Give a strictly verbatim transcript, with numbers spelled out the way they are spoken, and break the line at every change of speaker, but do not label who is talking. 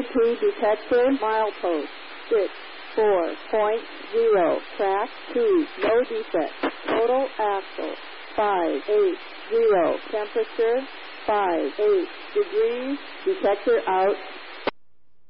T detector, milepost, six four point zero, track two, no defect, total axle, five eight zero, temperature, five eight degrees, detector out.